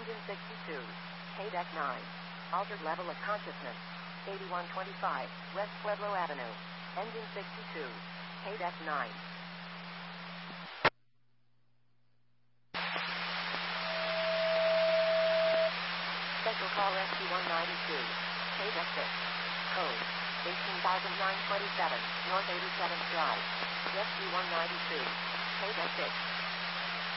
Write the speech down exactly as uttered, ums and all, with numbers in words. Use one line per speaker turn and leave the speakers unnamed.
Engine sixty-two. K-Deck nine. Altered level of consciousness. eighty-one twenty-five, West Pueblo Avenue. Engine sixty-two. K-Deck nine. Special call Rescue one ninety-two. K-Deck six. Code eighteen thousand nine hundred twenty-seven, North eighty-seventh Drive. Rescue one ninety-two. K-Deck six.